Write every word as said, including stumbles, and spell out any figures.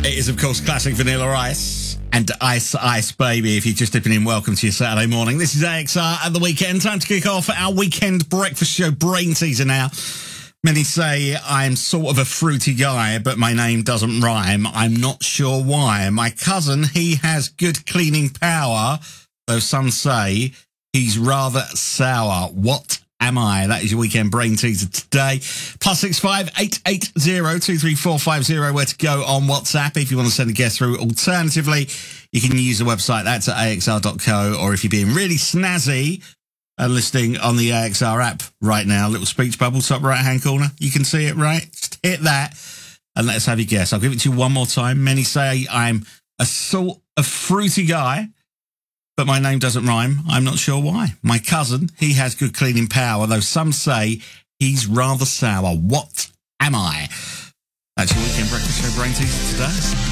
It is, of course, classic Vanilla Ice and Ice Ice Baby. If you're just dipping in, welcome to your Saturday morning. This is A X R at the weekend. Time to kick off our weekend breakfast show brain teaser now. Many say I'm sort of a fruity guy, but my name doesn't rhyme. I'm not sure why. My cousin, he has good cleaning power, though some say he's rather sour. What am I? That is your weekend brain teaser today. Plus six five eight eight zero two three four five zero. Where to go on WhatsApp if you want to send a guest through. Alternatively, you can use the website. That's at A X R dot co. Or if you're being really snazzy and listening on the A X R app right now, little speech bubble top right hand corner. You can see it, right? Just hit that and let us have your guess. I'll give it to you one more time. Many say I'm a sort of fruity guy, but my name doesn't rhyme. I'm not sure why. My cousin, he has good cleaning power, though some say he's rather sour. What am I? That's your weekend breakfast show brain teaser today.